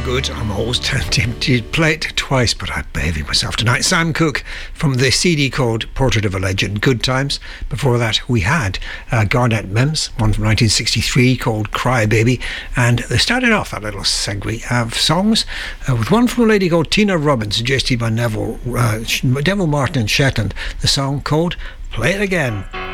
good. I'm always tempted to play it twice, but I'm behaving myself tonight. Sam Cooke from the CD called Portrait of a Legend, Good Times. Before that, we had Garnet Mims, one from 1963 called Cry Baby. And they started off that little segue of songs with one from a lady called Tina Robbins, suggested by Neville Martin in Shetland, the song called Play It Again.